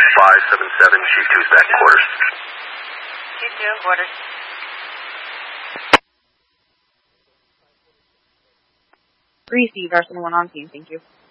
577, Chief 2's back in quarters. Chief 2, quarters. Received, Arsenal 1 on scene, thank you.